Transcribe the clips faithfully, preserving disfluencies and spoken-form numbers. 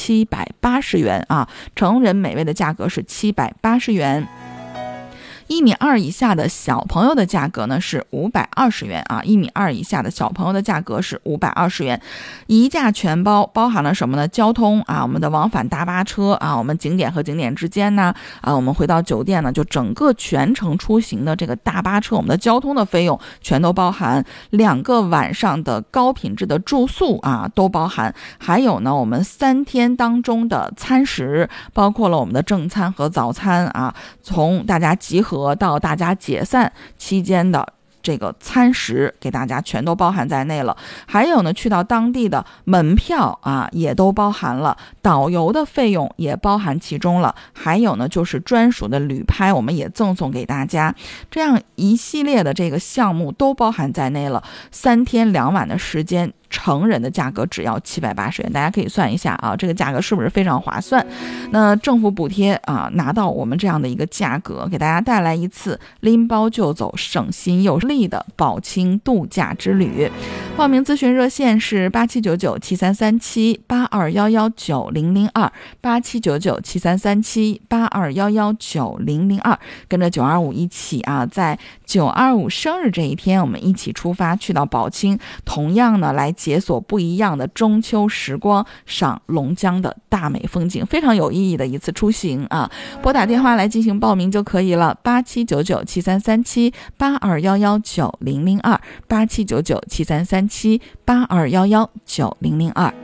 七百八十元啊，成人每位的价格是七百八十元。一米二以下的小朋友的价格呢是五百二十元啊，一米二以下的小朋友的价格是五百二十元，一价全包，包含了什么呢？交通啊，我们的往返大巴车啊，我们景点和景点之间呢啊，我们回到酒店呢，就整个全程出行的这个大巴车，我们的交通的费用全都包含，两个晚上的高品质的住宿啊都包含，还有呢，我们三天当中的餐食，包括了我们的正餐和早餐啊，从大家集合到大家解散期间的这个餐食给大家全都包含在内了，还有呢，去到当地的门票啊也都包含了，导游的费用也包含其中了，还有呢就是专属的旅拍我们也赠送给大家，这样一系列的这个项目都包含在内了，三天两晚的时间，成人的价格只要七百八十元，大家可以算一下啊，这个价格是不是非常划算？那政府补贴啊，拿到我们这样的一个价格，给大家带来一次拎包就走、省心又利的宝清度假之旅。报名咨询热线是八七九九七三三七八二幺幺九零零二八七九九七三三七八二幺幺九零零二，跟着九二五一起啊，在九二五生日这一天，我们一起出发去到宝清，同样呢来解锁不一样的中秋时光，赏龙江的大美风景，非常有意义的一次出行啊！拨打电话来进行报名就可以了，八七九九七三三七八二幺幺九零零二八七九九七三三七八二幺幺九零零二。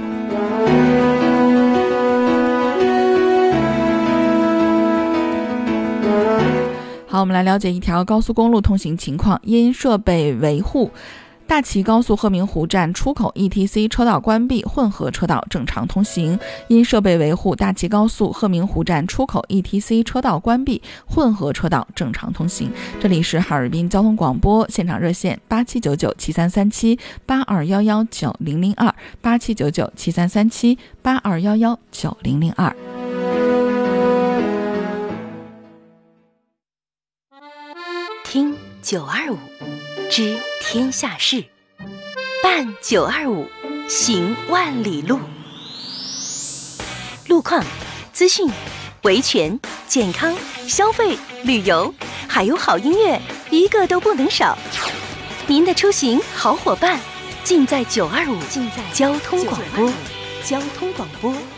好，我们来了解一条高速公路通行情况，因设备维护，大齐高速鹤鸣湖站出口 E T C 车道关闭，混合车道正常通行。因设备维护，大齐高速鹤鸣湖站出口 E T C 车道关闭，混合车道正常通行。这里是哈尔滨交通广播，现场热线八七九九七三三七八二幺幺九零零二八七九九七三三七八二幺幺九零零二。 听九二五知天下事，办九二五行万里路。路况、资讯、维权、健康、消费、旅游，还有好音乐，一个都不能少。您的出行好伙伴，尽在九二五，尽在交通广播，交通广播。